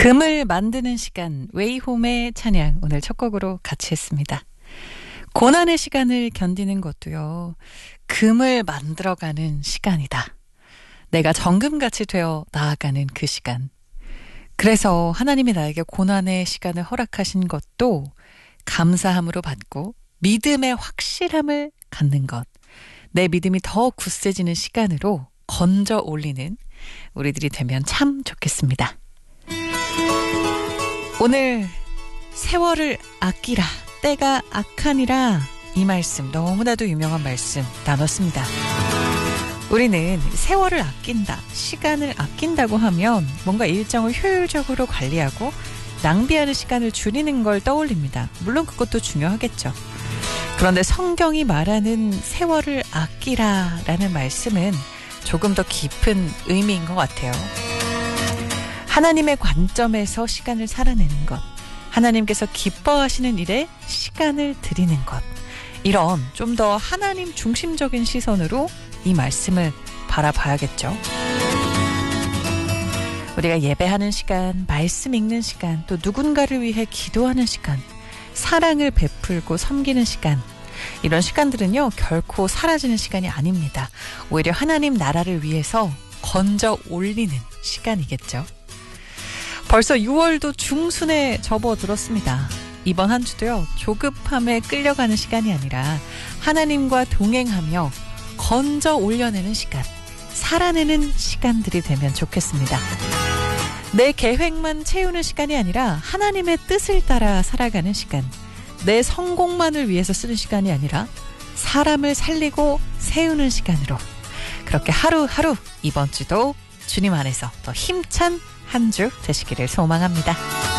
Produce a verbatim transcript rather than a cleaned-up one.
금을 만드는 시간, 웨이홈의 찬양 오늘 첫 곡으로 같이 했습니다. 고난의 시간을 견디는 것도요, 금을 만들어가는 시간이다. 내가 정금같이 되어 나아가는 그 시간. 그래서 하나님이 나에게 고난의 시간을 허락하신 것도 감사함으로 받고 믿음의 확실함을 갖는 것. 내 믿음이 더 굳세지는 시간으로 건져 올리는 우리들이 되면 참 좋겠습니다. 오늘 세월을 아끼라, 때가 악하니라, 이 말씀 너무나도 유명한 말씀 나눴습니다. 우리는 세월을 아낀다, 시간을 아낀다고 하면 뭔가 일정을 효율적으로 관리하고 낭비하는 시간을 줄이는 걸 떠올립니다. 물론 그것도 중요하겠죠. 그런데 성경이 말하는 세월을 아끼라라는 말씀은 조금 더 깊은 의미인 것 같아요. 하나님의 관점에서 시간을 살아내는 것, 하나님께서 기뻐하시는 일에 시간을 드리는 것, 이런 좀 더 하나님 중심적인 시선으로 이 말씀을 바라봐야겠죠. 우리가 예배하는 시간, 말씀 읽는 시간, 또 누군가를 위해 기도하는 시간, 사랑을 베풀고 섬기는 시간, 이런 시간들은요 결코 사라지는 시간이 아닙니다. 오히려 하나님 나라를 위해서 건져 올리는 시간이겠죠. 벌써 유월도 중순에 접어들었습니다. 이번 한 주도요, 조급함에 끌려가는 시간이 아니라 하나님과 동행하며 건져 올려내는 시간, 살아내는 시간들이 되면 좋겠습니다. 내 계획만 채우는 시간이 아니라 하나님의 뜻을 따라 살아가는 시간, 내 성공만을 위해서 쓰는 시간이 아니라 사람을 살리고 세우는 시간으로, 그렇게 하루하루 이번 주도 주님 안에서 더 힘찬 한 주 되시기를 소망합니다.